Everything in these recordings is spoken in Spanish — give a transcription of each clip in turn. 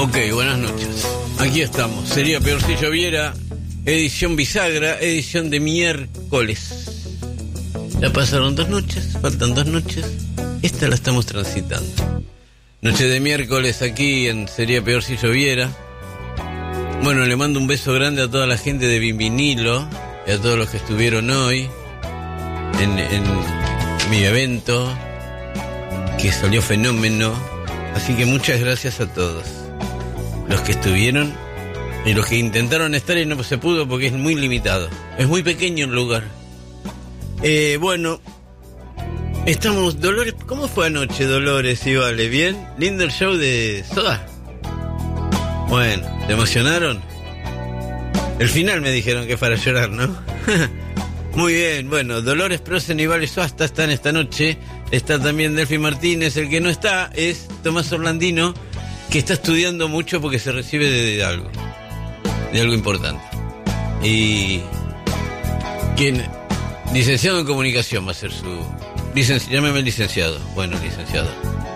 Ok, buenas noches. Aquí estamos. Sería peor si lloviera. Edición bisagra, edición de miércoles. Ya pasaron 2 noches, faltan 2 noches. Esta la estamos transitando. Noche de miércoles aquí en Sería peor si lloviera. Bueno, le mando un beso grande a toda la gente de Vinilo y a todos los que estuvieron hoy en mi evento, que salió fenómeno. Así que muchas gracias a todos los que estuvieron y los que intentaron estar y no se pudo porque es muy limitado, es muy pequeño el lugar. Bueno, estamos. Dolores, ¿cómo fue anoche, Dolores? ¿Y vale? ¿Bien? ¿Lindo el show de Soda? Bueno, ¿te emocionaron? El final me dijeron que es para llorar, ¿no? Muy bien, bueno, Dolores Prosen y Vale Soasta están esta noche. Está también Delphi Martínez. El que no está es Tomás Orlandino, que está estudiando mucho porque se recibe de algo importante. Y quien, licenciado en comunicación va a ser su... llámeme licenciado. Bueno, licenciado.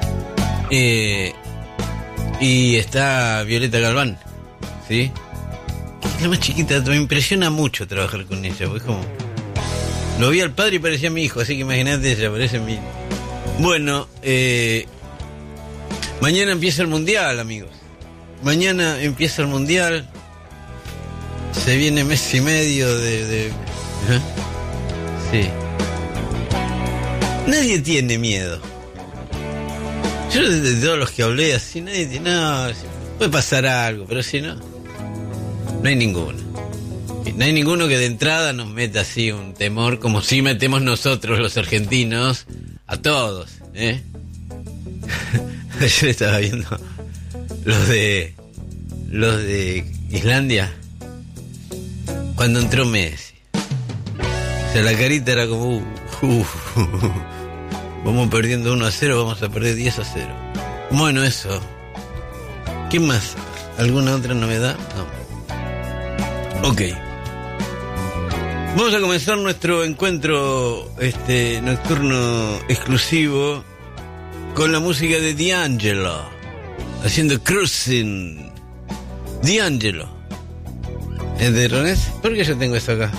Y está Violeta Galván, ¿sí? Es la más chiquita, me impresiona mucho trabajar con ella, porque es como... Lo vi al padre y parecía mi hijo, así que imagínate, ella parece mi... Bueno, mañana empieza el Mundial, amigos. Mañana empieza el Mundial. Se viene mes y medio de... Sí. Nadie tiene miedo. Yo de todos los que hablé así, nadie tiene... No, puede pasar algo, pero si no... No hay ninguno. No hay ninguno que de entrada nos meta así un temor como si metemos nosotros los argentinos a todos, ¿eh? Yo estaba viendo los de Islandia cuando entró Messi. O sea, la carita era como vamos perdiendo 1-0, vamos a perder 10-0. Bueno, eso. ¿Qué más? ¿Alguna otra novedad? No. Ok. Vamos a comenzar nuestro encuentro nocturno exclusivo con la música de D'Angelo, haciendo Cruising. D'Angelo. ¿Es de Ronés? ¿Por qué yo tengo esto acá?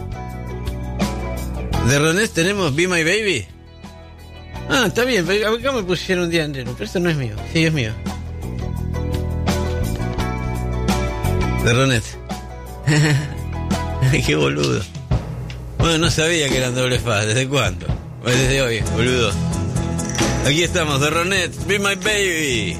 De Ronés tenemos Be My Baby. Ah, está bien, pero acá me pusieron D'Angelo, pero esto no es mío. Sí, es mío. De Ronés. Qué boludo. Bueno, no sabía que eran doble faz. ¿Desde cuándo? Desde hoy, boludo. Aquí estamos, de Ronet, Be My Baby.